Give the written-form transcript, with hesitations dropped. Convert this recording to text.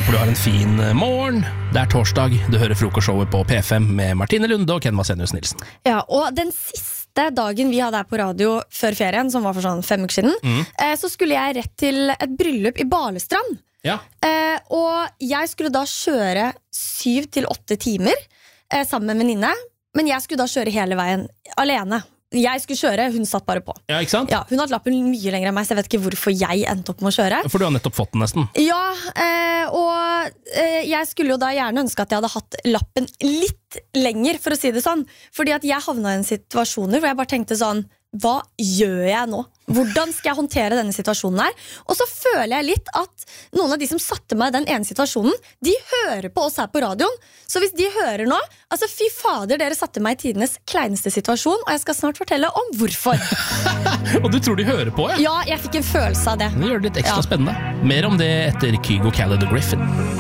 Håper du har en fin morgen. Det torsdag, du hører frokostshowet på P5 med Martine Lunde og Ken Vasenius Nilsen. Ja, og den siste dagen vi hadde her på radio før ferien, som var for sånn 5 uker siden, så skulle jeg rett til et bryllup i Balestrand. Ja. Og jeg skulle da kjøre 7 til 8 timer sammen med en venninne, men jeg skulle da kjøre hele veien alene. Jeg skulle kjøre, hun satt bare på. Ja, ikke sant? Ja, hun hadde lappen mye lenger enn meg, så jeg vet ikke hvorfor jeg endte opp med å kjøre. For du har nettopp fått den nesten. Ja, og jeg skulle jo da gjerne ønske at jeg hadde hatt lappen litt lenger, for å si det sånn. Fordi at jeg havnet i en situasjoner hvor jeg bare tenkte sånn, hva gjør jeg nå? Hvordan skal jeg håndtere denne situasjonen her? Og så føler jeg litt at noen av de som satte meg i den ene situasjonen, de hører på oss her på radioen. Så hvis de hører nå, altså fy fader, dere satte meg i tidenes kleineste situasjon, og jeg skal snart fortelle om hvorfor. Og du tror de hører på, ja? Ja, jeg fikk en følelse av det. Det gjør det litt ekstra spennende. Mer om det etter Kygo Khaled og Griffin.